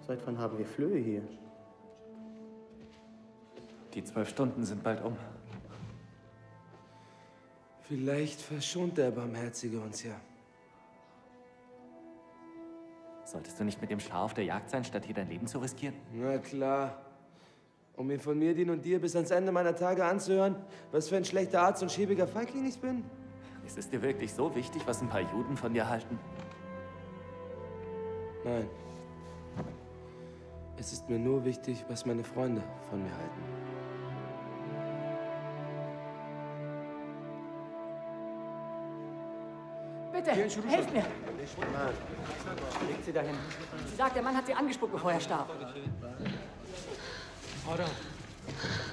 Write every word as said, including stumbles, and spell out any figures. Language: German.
Seit wann haben wir Flöhe hier? Die zwölf Stunden sind bald um. Vielleicht verschont der Barmherzige uns ja. Solltest du nicht mit dem Schar auf der Jagd sein, statt hier dein Leben zu riskieren? Na klar. Um mir von mir, Din und dir bis ans Ende meiner Tage anzuhören, was für ein schlechter Arzt und schäbiger Feigling ich bin? Ist es dir wirklich so wichtig, was ein paar Juden von dir halten? Nein. Es ist mir nur wichtig, was meine Freunde von mir halten. Bitte, helft mir! Legt sie dahin. Sie sagt, der Mann hat sie angespuckt, bevor er starb. Order.